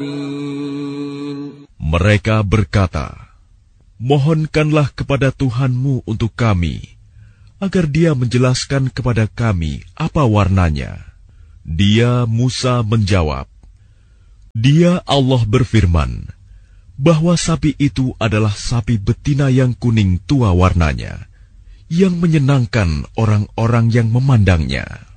Mereka berkata, mohonkanlah kepada Tuhanmu untuk kami, agar Dia menjelaskan kepada kami apa warnanya. Dia Musa menjawab, Dia Allah berfirman, bahwa sapi itu adalah sapi betina yang kuning tua warnanya, yang menyenangkan orang-orang yang memandangnya.